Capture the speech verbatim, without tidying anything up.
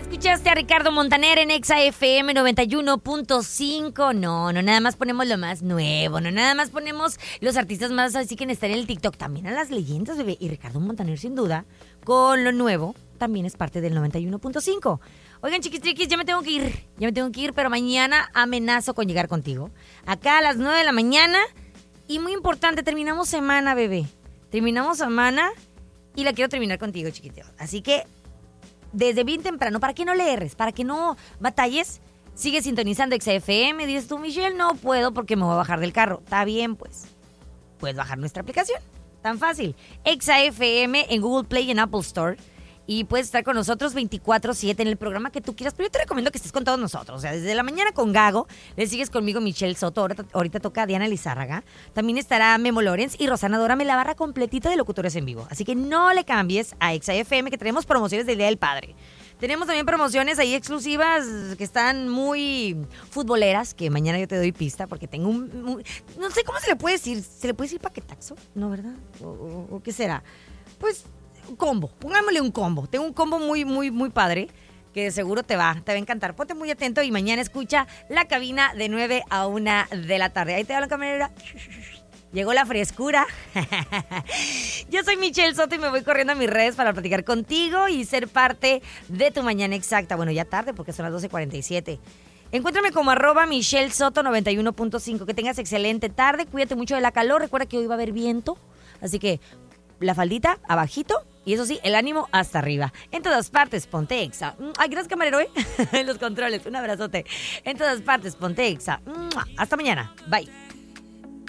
Escuchaste a Ricardo Montaner en Exa F M noventa y uno punto cinco. No, no nada más ponemos lo más nuevo, no nada más ponemos los artistas más así que están en el TikTok, también a las leyendas, bebé. Y Ricardo Montaner, sin duda, con lo nuevo, también es parte del noventa y uno punto cinco. Oigan, chiquis triquis, ya me tengo que ir, ya me tengo que ir, pero mañana amenazo con llegar contigo. Acá a las nueve de la mañana. Y muy importante, terminamos semana, bebé. Terminamos semana y la quiero terminar contigo, chiquitito. Así que desde bien temprano, para que no le erres, para que no batalles, sigue sintonizando Exa F M. Dices tú, Michelle, no puedo porque me voy a bajar del carro. Está bien, pues. Puedes bajar nuestra aplicación. Tan fácil. Exa F M en Google Play y en Apple Store. Y puedes estar con nosotros veinticuatro siete en el programa que tú quieras. Pero yo te recomiendo que estés con todos nosotros. O sea, desde la mañana con Gago. Le sigues conmigo, Michelle Soto. Ahorita, ahorita toca Diana Lizárraga. También estará Memo Lorenz y Rosana Dórame, la barra completita de locutores en vivo. Así que no le cambies a Exa F M, que tenemos promociones del Día del Padre. Tenemos también promociones ahí exclusivas que están muy futboleras, que mañana yo te doy pista porque tengo un... un no sé cómo se le puede decir. ¿Se le puede decir paquetaxo? ¿No, verdad? ¿O, o, o qué será? Pues... un combo, pongámosle un combo. Tengo un combo muy, muy, muy padre que de seguro te va, te va a encantar. Ponte muy atento y mañana escucha La Cabina de nueve a una de la tarde. Ahí te va la camarera. Llegó la frescura. Yo soy Michelle Soto y me voy corriendo a mis redes para platicar contigo y ser parte de tu mañana exacta. Bueno, ya tarde porque son las doce cuarenta y siete. Encuéntrame como arroba Michelle Soto noventa y uno punto cinco. Que tengas excelente tarde, cuídate mucho de la calor. Recuerda que hoy va a haber viento, así que la faldita abajito y eso sí, el ánimo hasta arriba. En todas partes, ponte Exa. Ay, gracias, camarero, ¿eh? En los controles, un abrazote. En todas partes, ponte Exa. Hasta mañana. Bye.